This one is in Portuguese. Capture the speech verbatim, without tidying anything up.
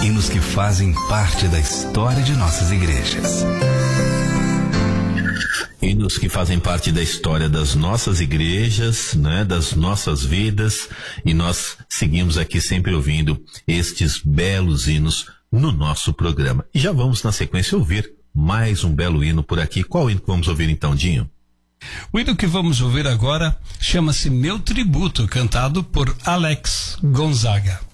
hinos que fazem parte da história de nossas igrejas. Hinos que fazem parte da história das nossas igrejas, né, das nossas vidas, e nós seguimos aqui sempre ouvindo estes belos hinos no nosso programa. E já vamos na sequência ouvir mais um belo hino por aqui. Qual hino que vamos ouvir então, Dinho? O hino que vamos ouvir agora chama-se Meu Tributo, cantado por Alex Gonzaga.